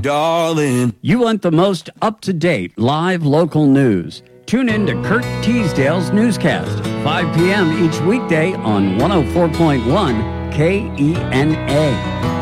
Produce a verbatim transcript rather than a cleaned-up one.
darling. You want the most up-to-date live local news. Tune in to Kurt Teasdale's newscast, five p.m. each weekday on one oh four point one K E N A.